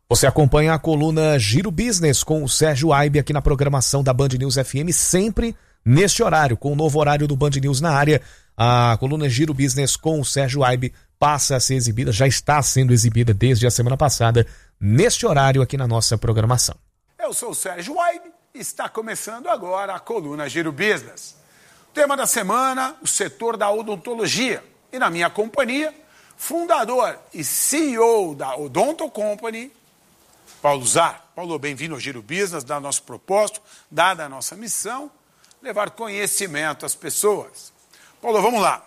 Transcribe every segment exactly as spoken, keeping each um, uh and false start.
Você acompanha a coluna Giro Business com o Sérgio Aibe aqui na programação da Band News F M, sempre neste horário, com o novo horário do Band News na área. A coluna Giro Business com o Sérgio Aibe passa a ser exibida, já está sendo exibida desde a semana passada, neste horário aqui na nossa programação. Eu sou o Sérgio Aibe e está começando agora a coluna Giro Business. O tema da semana, o setor da odontologia. E na minha companhia, fundador e C E O da Odonto Company, Paulo Zar. Paulo, bem-vindo ao Giro Business, dado nosso propósito, dada a nossa missão, levar conhecimento às pessoas. Paulo, vamos lá.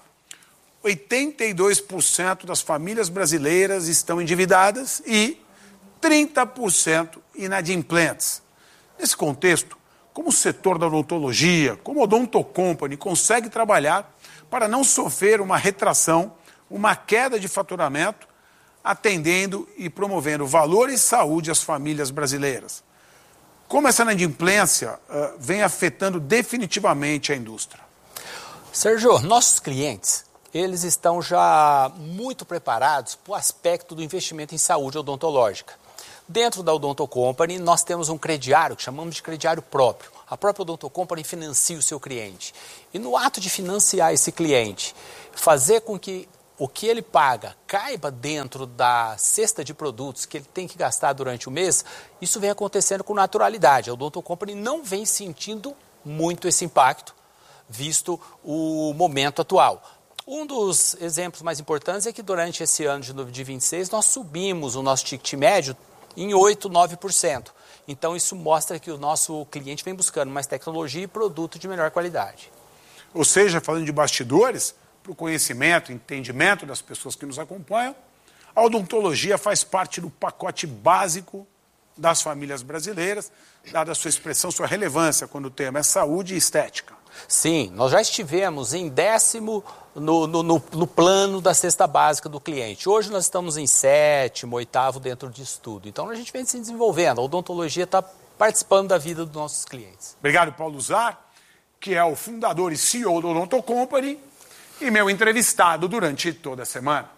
oitenta e dois por cento das famílias brasileiras estão endividadas e trinta por cento inadimplentes. Nesse contexto, como o setor da odontologia, como a Odonto Company consegue trabalhar para não sofrer uma retração, uma queda de faturamento, atendendo e promovendo valor e saúde às famílias brasileiras? Como essa inadimplência uh, vem afetando definitivamente a indústria? Sérgio, nossos clientes, eles estão já muito preparados para o aspecto do investimento em saúde odontológica. Dentro da Odonto Company, nós temos um crediário que chamamos de crediário próprio. A própria Odonto Company financia o seu cliente. E no ato de financiar esse cliente, fazer com que o que ele paga caiba dentro da cesta de produtos que ele tem que gastar durante o mês, isso vem acontecendo com naturalidade. A Odonto Company não vem sentindo muito esse impacto, visto o momento atual. Um dos exemplos mais importantes é que durante esse ano de vinte e seis nós subimos o nosso ticket médio em oito, nove por cento. Então isso mostra que o nosso cliente vem buscando mais tecnologia e produto de melhor qualidade. Ou seja, falando de bastidores, para o conhecimento, entendimento das pessoas que nos acompanham, a odontologia faz parte do pacote básico das famílias brasileiras, dada a sua expressão, sua relevância quando o tema é saúde e estética. Sim, nós já estivemos em décimo no, no, no, no plano da cesta básica do cliente. Hoje nós estamos em sétimo, oitavo dentro disso tudo. Então a gente vem se desenvolvendo, a odontologia está participando da vida dos nossos clientes. Obrigado, Paulo Zar, que é o fundador e C E O do Odonto Company e meu entrevistado durante toda a semana.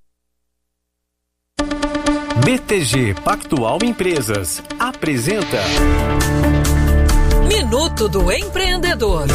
B T G Pactual Empresas apresenta Minuto do Empreendedor.